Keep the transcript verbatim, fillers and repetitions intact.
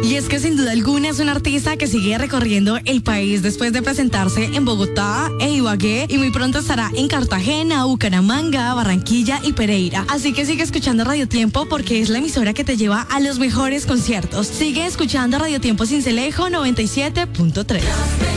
Y es que sin duda alguna es un artista que sigue recorriendo el país después de presentarse en Bogotá e Ibagué y muy pronto estará en Cartagena, Bucaramanga, Barranquilla y Pereira. Así que sigue escuchando Radio Tiempo porque es la emisora que te lleva a los mejores conciertos. Sigue escuchando Radio Tiempo Sincelejo noventa y siete punto tres.